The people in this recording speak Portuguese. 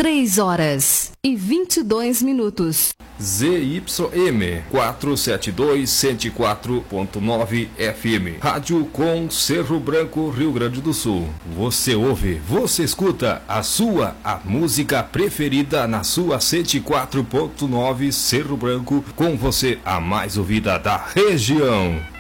3h22. ZYM 472 104.9 FM. Rádio com Cerro Branco, Rio Grande do Sul. Você ouve, você escuta a música preferida na sua 104.9 Cerro Branco, com você a mais ouvida da região.